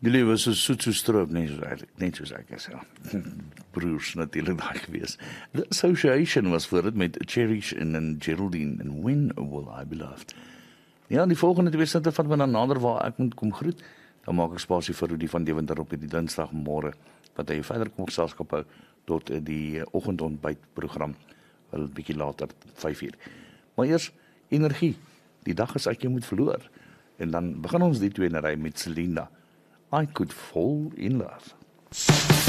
Die lewe is so soet so stroop, net soos ek is, ja. Broers natuurlik daai gewees. The Association was voor dit met Cherish en Geraldine en When Will I Be Loved. Ja, die volgende twee sitte vat my dan nader waar ek moet kom groet. Dan maak ek spasie vir Rudy van Deventer op die Dinsdagmôre, wat hy verder kom geselskap hou tot die oggendontbytprogram, wel 'n bietjie later, 5:00. Maar eers energie. Die dag is ek jy moet verloor. En dan begin ons die twee in 'n ry met Selena. I Could Fall in Love.